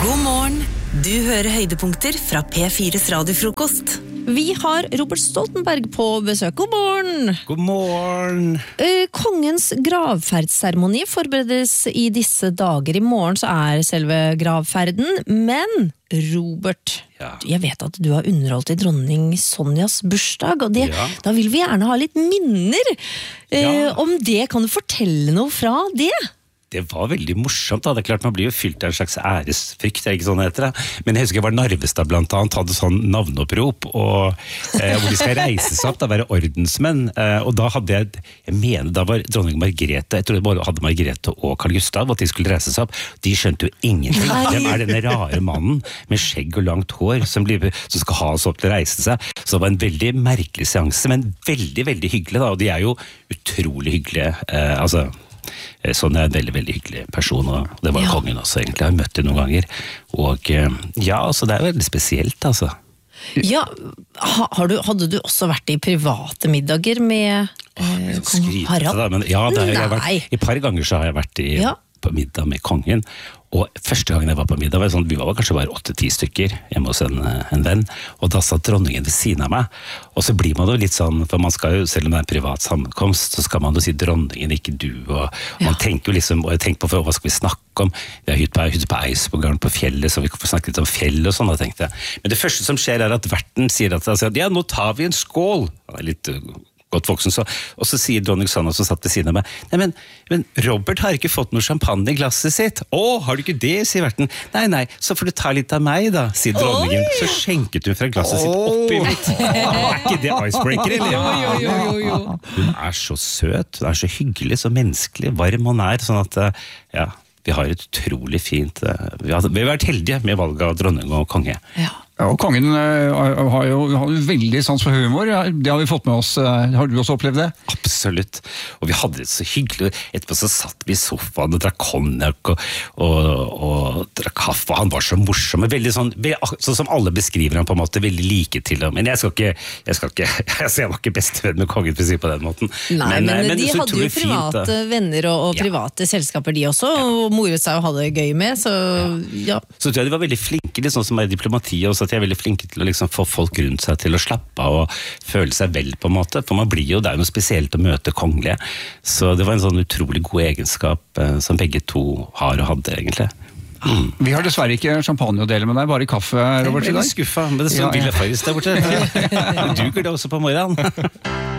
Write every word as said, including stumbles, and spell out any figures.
God morgen, du hører høydepunkter fra P fires radiofrokost. Vi har Robert Stoltenberg på besøk. God morgen! God morgen! Eh, Kongens gravferdsseremoni forberedes i disse dager. I morgen så er selve gravferden, men Robert, Ja. jeg vet at du har underholdt i dronning Sonjas bursdag, og det, Ja. da vil vi gjerne ha litt minner. Eh, Ja. Om det, kan du fortelle noe fra det? Det var veldig morsomt, da. Det er klart man blir jo fylt av en slags æresfrykt, er ikke sånn det heter det. Men jeg husker jeg var Narvestad blant annet, hadde sånn navneopprop, og, eh, hvor de skal reise seg opp, da være ordensmenn. Eh, og da hadde jeg, jeg mener da var dronning Margrethe, jeg tror det bare hadde Margrethe og Carl Gustav, at de skulle reise seg opp. De skjønte jo ingenting. Nei. Hvem er denne rare mannen med skjegg og langt hår som, blir, som skal ha oss opp til å reise seg? Så det var en veldig merkelig seanse, men veldig, veldig hyggelig da. Og de er jo utrolig hyggelige, eh, altså... Sånn er en veldig, veldig hyggelig person, og det var Ja. kongen også egentlig, jeg har møtt dem noen ganger, og ja, altså det er veldig spesielt altså. Ja, ha, har du, hadde du også vært i private middager med eh, Jeg skal kong skryte Harald? til det, men ja, det har jeg Nei. vært, i et par ganger så har jeg vært i, Ja. på middag med kongen, og første gangen jeg var på middag, var det sånn, vi var kanskje bare åtte-ti stykker hjemme hos en, en venn, og da satt dronningen ved siden av meg, og så blir man jo litt sånn, for man skal jo, selv om det er en privat sammenkomst, så skal man jo si dronningen, ikke du, og, og man tenker jo liksom, og jeg tenker på for, hva skal vi snakke om, vi har hytte på, hytte på Eidsvåggarden på fjellet, så vi kan få snakke litt om fjellet og sånn, da tenkte jeg. Men det første som skjer er at verten sier at, altså, ja, nå tar vi en skål, han er litt... Uh, godt voksen, så, og så sier dronning Sonja som satt ved siden av meg, nei, men, men Robert har ikke fått noe champagne i glasset sitt. Å, har du ikke det, sier verten. Nei, nei, så får du ta litt av meg da, sier dronningen. Oi! Så skjenket hun fra glasset sitt oppi mitt. Er ikke det icebreaker, eller? Jo, jo, jo, jo. Hun er så søt, hun er så hyggelig, så menneskelig, varm hun er, sånn at, ja, vi har et utrolig fint, vi har, vi har vært heldige med valget av dronning og konge. Ja. Ja, og kongen uh, har jo har jo veldig sans for humor, ja, det har vi fått med oss. Uh, har du også opplevd det? Absolutt, og vi hadde det så hyggelig. Etterpå så satt vi i sofaen og drakk konjakk og, og, og drakk kaffe, og han var så morsom, og veldig sånn, sånn som alle beskriver han på en måte, veldig like til ham. Men jeg skal ikke, jeg skal ikke, altså jeg var ikke bestevenn med kongen for å si på den måten. Nei, men, men, men de så hadde jo utrolig fint, private da. venner og, og Ja. private selskaper de også, og moret seg og hadde det gøy med, så ja. Så tror jeg de var veldig flinke, litt sånn som er i diplomatiet også, at de er veldig flinke til å liksom få folk rundt seg til å slappe av og føle seg vel på en måte, for man blir jo, det er jo noe spesielt å møte kongelige, så det var en sånn utrolig god egenskap eh, som begge to har og hadde egentlig. Mm. Vi har dessverre ikke champagne å dele med deg, bare kaffe, Robert, i Jeg er dag. litt skuffa, men det Ja, står ja. Villa Farris der borte. Du duger det også på morgenen.